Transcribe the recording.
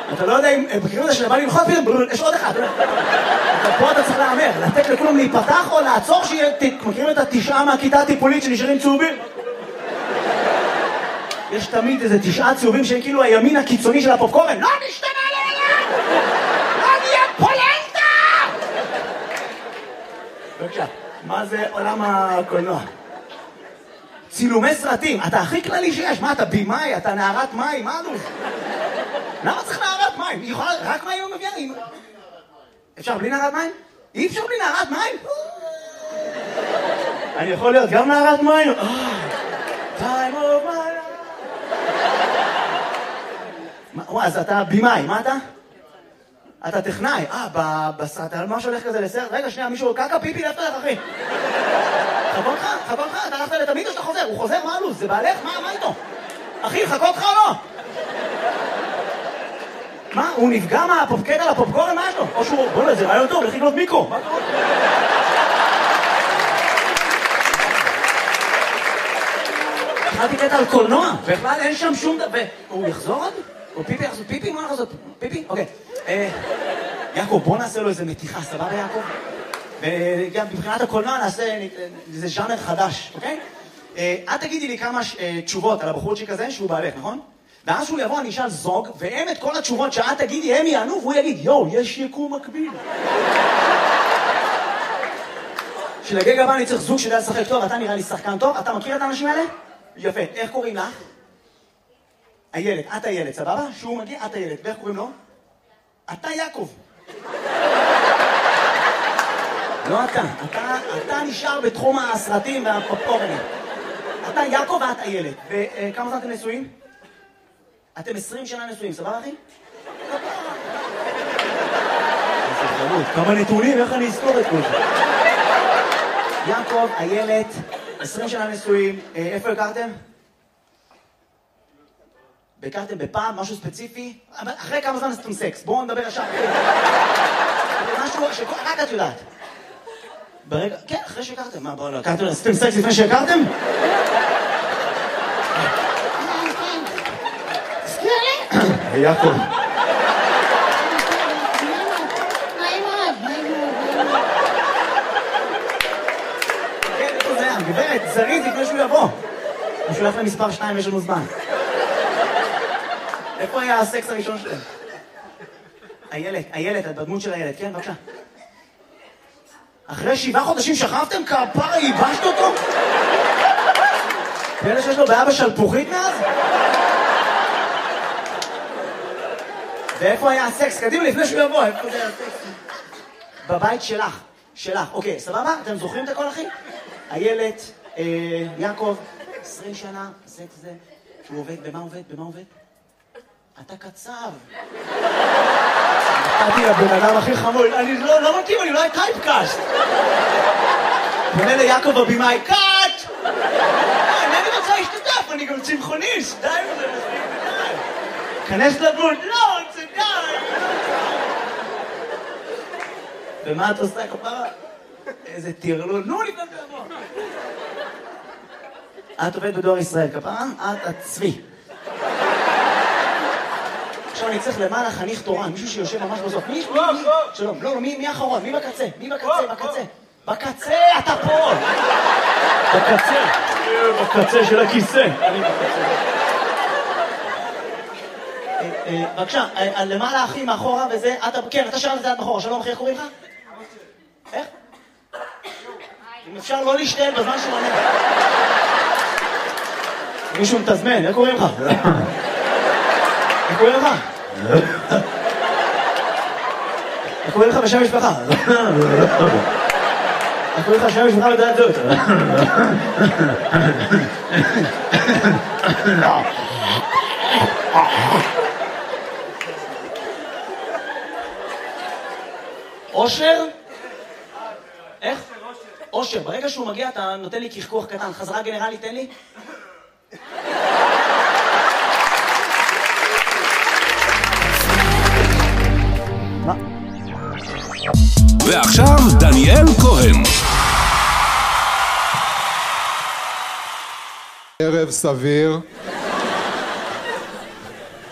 אתה לא יודע אם בקריאות הזה שבא ללחוץ פתאום, יש עוד אחד. פה אתה צריך לאמר, לתת לכולם להיפתח או לעצור מכירים את התשעה מהכיתה הטיפולית שנשארים צהובים? יש תמיד איזה 9 צהובים שהם כאילו הימין הקיצוני של הפופקורן. לא נשתנה לעולם! לא נהיה פולנטה! בבקשה, מה זה עולם הקולנוע? צילומי סרטים, אתה הכי כללי שיש. מה, אתה בימאי? אתה נערת מים? מה זה? למה צריך נערת מים? היא יכולה רק מים הוא מביאה? אפשר בלי נערת מים? אי אפשר בלי נערת מים? אני יכול להיות גם נערת מים? time of my life. אז אתה בימאי, מה אתה? אתה טכנאי. בסרט, על מה שהולך כזה לסרט? רגע, שנייה, מישהו קקה פיפי לפתח, אחי. חכו לך, אתה הלכת לתמיד או שאתה חוזר? הוא חוזר, מה הלו"ז? זה בעלך? מה איתו? אחי, חכו אותך או לא? מה? הוא נפגע מהפופקט על הפופקורן? מה יש לו? או שהוא... בוא נראה, זה רעיון טוב, לך לקנות מיקרו. מה קורה? התחלתי קטע על קולנוע, בכלל אין שם שום דבר... הוא יחזור עוד? או פיפי יחזור? פיפי? מה יחזור? פיפי? אוקיי. יעקב, בוא נעשה לו איזה מתיחה, סבבה יעקב? וגם מבחינת הקולנוע נעשה איזה ז'אנר חדש, אוקיי? את תגידי לי כמה תשובות על הבחורצ'יק הזה שהוא בעלך, נכון? ואז שהוא יבוא, אני אשאל זוג, והם את כל התשובות שאת תגידי, הם יענו, והוא יגיד, יואו, יש יקום מקביל. שלגג הבא אני צריך זוג שיודע לשחק טוב, אתה נראה לי שחקן טוב, אתה מכיר את האנשים האלה? יפה, איך קוראים לך? הילד, את הילד, סבבה? שהוא מגיע, את הילד, ואיך קוראים לו? אתה יעקב. לא אתה נשאר בתחום הסרטים והפופקורנים. אתה יעקב ואת הילד. וכמה זמן אתם נשואים? אתם 20 שנה נשואים, סבבה אחי? כמה נתונים, איך אני אזכור את כל זה? יעקב, הילד, 20 שנה נשואים, איפה הכרתם? הכרתם בפעם, משהו ספציפי? אחרי כמה זמן עשיתם סקס? בואו נדבר ישר. משהו שרק את יודעת. ברגע, כן, אחרי שהכרתם. מה, בואו לא, הכרתם, עשיתם סקס לפני שהכרתם? תזכיר לי? יעקב. כן, איפה זה היה? גברת, זריז לפני שהוא יבוא. הוא שולח למספר 2, יש לנו זמן. איפה היה הסקס הראשון שלהם? הילד, את בדמות של הילד, כן, בבקשה. אחרי 7 חודשים שכבתם? כפרה, ייבשת אותו? ואלה שיש לו בעיה בשלפוחית מאז? ואיפה היה הסקס? קדימה, לפני שהוא יבוא, איפה זה היה הסקס? בבית שלך. אוקיי, סבבה? אתם זוכרים את הכל, אחי? הילד, יעקב, 20 שנה, הסקס זה, שהוא עובד, במה עובד? אתה קצב. נתתי לבן אדם הכי חמור, אני לא מתאים, אני אולי טייפקאסט. פונה ליעקב הבימאי, קאט! אני רוצה להשתתף, אני גם צמחוניסט, די וזה מספיק די. כנס לדמות, לא, זה די. ומה את עושה כפרה? איזה תירלול, נו לפני תבוא. את עובדת בדואר ישראל, כפרה? את הצבי. עכשיו אני צריך למעלה חניך תורן, מישהו שיושב ממש בסוף. מי? שלום, לא, מי אחרון? מי בקצה? בקצה, אתה פה! בקצה של הכיסא. אני בקצה. בבקשה, למעלה אחי מאחורה וזה, כן, אתה שאלת את זה עד מאחורה, שלום אחי, איך קוראים לך? איך? אם אפשר לא להשתעל בזמן שהוא עונה. מישהו מתזמן, איך קוראים לך? איך קוראים לך? איך קוראים לך בשם משפחה? איך קוראים לך בשם משפחה לדעת זאת? אושר? איך? אושר. ברגע שהוא מגיע אתה נותן לי כחכוח קטן. חזרה גנרלי, תן לי. ועכשיו דניאל כהן. ערב סביר.